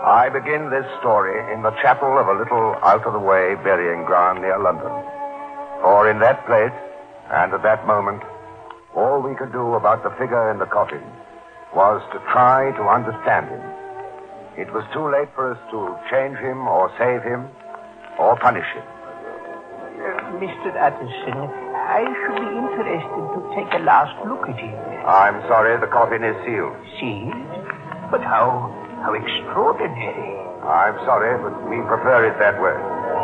I begin this story in the chapel of a little out-of-the-way burying ground near London. For in that place, and at that moment, all we could do about the figure in the coffin was to try to understand him. It was too late for us to change him or save him or punish him. Mr. Utterson, I should be interested to take a last look at him. I'm sorry, the coffin is sealed. Sealed? But how extraordinary. I'm sorry, but we prefer it that way.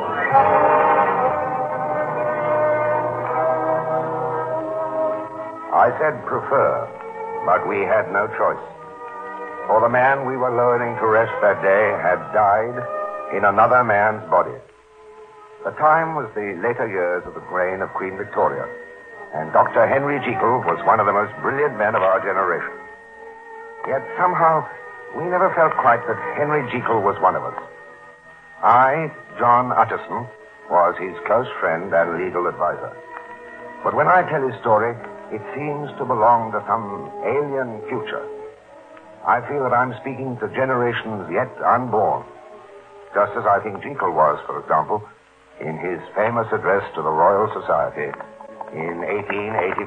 I said prefer, but we had no choice. For the man we were lowering to rest that day had died in another man's body. The time was the later years of the reign of Queen Victoria, and Dr. Henry Jekyll was one of the most brilliant men of our generation. Yet somehow, we never felt quite that Henry Jekyll was one of us. I, John Utterson, was his close friend and legal advisor. But when I tell his story, it seems to belong to some alien future. I feel that I'm speaking to generations yet unborn, just as I think Jekyll was, for example, in his famous address to the Royal Society in 1885.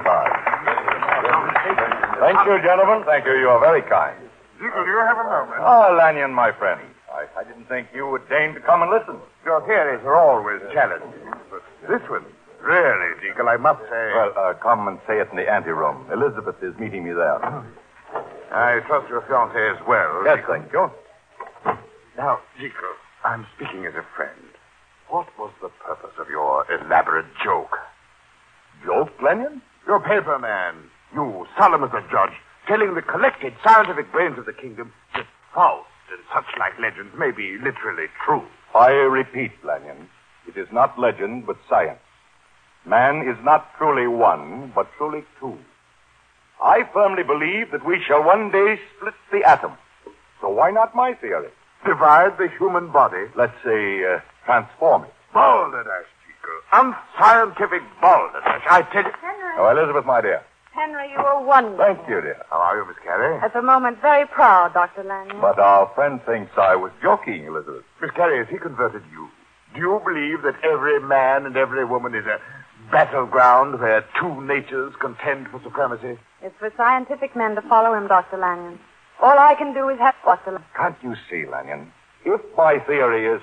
Thank you, gentlemen. Thank you. You are very kind. Jekyll, do you have a moment? Oh, Lanyon, my friend. I didn't think you would deign to come and listen. Your theories are always challenging. But this one, really, Jekyll, I must say... Well, come and say it in the anteroom. Elizabeth is meeting me there. I trust your fiancée as well. Yes, Jekyll. thank you. Now, Jekyll, I'm speaking as a friend. What was the purpose of your elaborate joke? Joke, Lanyon? Your paper man, you, solemn as a judge, telling the collected scientific brains of the kingdom that Faust and such like legends may be literally true. I repeat, Lanyon, it is not legend, but science. Man is not truly one, but truly two. I firmly believe that we shall one day split the atom. So why not my theory? Divide the human body. Let's say, transform it. Balderdash, Jekyll. Unscientific balderdash, I tell you. Henry. Oh, Elizabeth, my dear. Henry, you are wonderful. Thank you, dear. How are you, Miss Carey? At the moment, very proud, Dr. Lanyon. But our friend thinks I was joking, Elizabeth. Miss Carey, has he converted you? Do you believe that every man and every woman is a battleground where two natures contend for supremacy? It's for scientific men to follow him, Dr. Lanyon. All I can do is have Dr. Lanyon. Can't you see, Lanyon? If my theory is